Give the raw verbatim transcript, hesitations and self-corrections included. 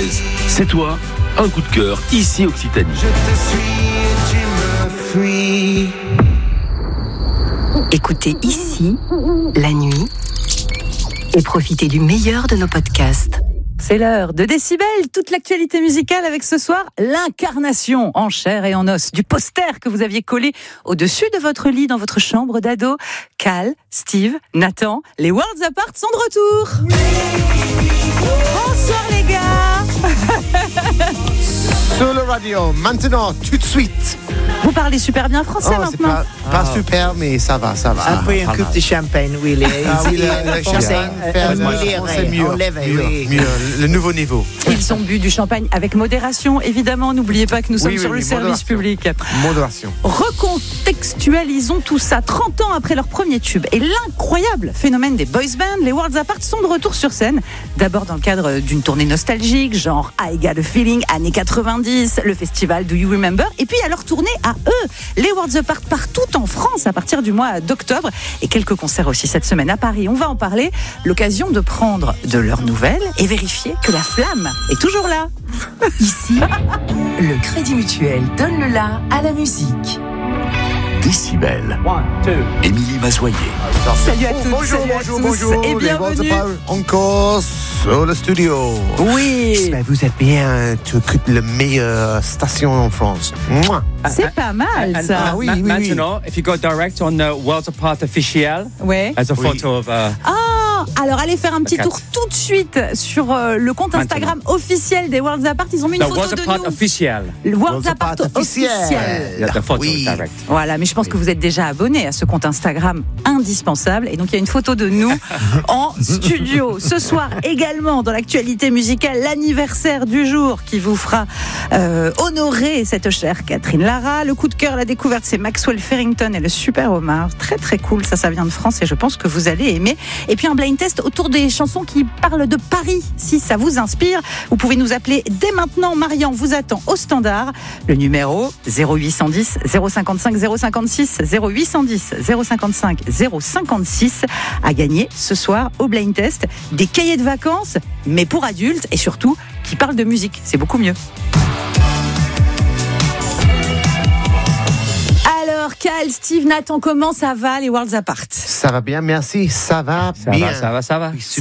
française. C'est toi, un coup de cœur, ici Occitanie. Je te suis et tu me fuis. Écoutez ici, la nuit, et profitez du meilleur de nos podcasts. C'est l'heure de Décibel, toute l'actualité musicale avec ce soir l'incarnation en chair et en os du poster que vous aviez collé au-dessus de votre lit dans votre chambre d'ado. Cal, Steve, Nathan, les Worlds Apart sont de retour. Oui. Bonsoir les gars. Sur le radio, maintenant, tout de suite. Vous parlez super bien français Oh, maintenant. Pas, pas Ah. super, mais ça va, ça va. Après Ah, un coupe de champagne, oui, les, Ah oui, le, le champagne, faire le c'est mieux, mieux, oui. mieux, le nouveau niveau. Ils ont bu du champagne avec modération, évidemment. N'oubliez pas que nous sommes Oui, sur oui, le oui, service modération. public. Modération. Recontextualisons tout ça. trente ans après leur premier tube et l'incroyable phénomène des boys bands, les Worlds Apart sont de retour sur scène. D'abord dans le cadre d'une tournée nostalgique, genre I Got a Feeling, années quatre-vingt-dix, le festival Do You Remember, et puis à leur tournée à eux, les Worlds Apart partout en France à partir du mois d'octobre, et quelques concerts aussi cette semaine à Paris. On va en parler. L'occasion de prendre de leurs nouvelles et vérifier que la flamme est toujours là. Ici, le Crédit Mutuel donne le la à la musique. Décibel. Émilie Mazoyer. Salut à Oh, toutes, bonjour, salut à bonjour, tous, bonjour. et Les bienvenue. Worlds Apart encore sur le studio. Oui, J'espère que vous êtes bien. Tu écoutes la meilleure station en France. Mouah. c'est pas mal And, ça. Ah oui, ma- oui, oui. Maintenant, if you go direct on the Worlds Apart official, Ouais. as a Oui. photo of uh, Ah, alors allez faire un petit Cat. tour tout de suite sur euh, le compte Instagram officiel des Worlds Apart. Ils ont mis une the photo Worlds de Apart nous. official. Le Worlds Worlds Apart Apart officiel. officiel. Yeah, the photo Oui. is direct. Voilà, mais je pense que vous êtes déjà abonné à ce compte Instagram indispensable. Et donc, il y a une photo de nous en studio. Ce soir, également, dans l'actualité musicale, l'anniversaire du jour qui vous fera euh, honorer cette chère Catherine Lara. Le coup de cœur, la découverte, c'est Maxwell Farrington et le Super Homard. Très, très cool. Ça, ça vient de France et je pense que vous allez aimer. Et puis, un blind test autour des chansons qui parlent de Paris. Si ça vous inspire, vous pouvez nous appeler dès maintenant. Marian vous attend au standard. Le numéro zéro huit cent dix zéro cinquante-cinq zéro cinquante-six zéro huit cent dix zéro cinquante-cinq zéro cinquante-six à gagner ce soir au blind test des cahiers de vacances, mais pour adultes et surtout qui parlent de musique. C'est beaucoup mieux. Alors, Cal, Steve, Nathan, comment ça va les Worlds Apart? Ça va bien, merci. Ça va Ça bien. va, ça va, ça va. Oui, Ça